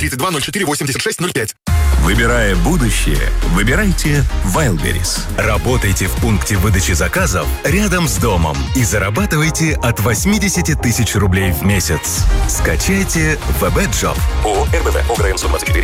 832-04-86-05. Выбирая будущее, выбирайте Wildberries. Работайте в пункте выдачи заказов рядом с домом и зарабатывайте от 80 тысяч рублей в месяц. Скачайте VB Job. ООО «РБВ», ОГРН 124.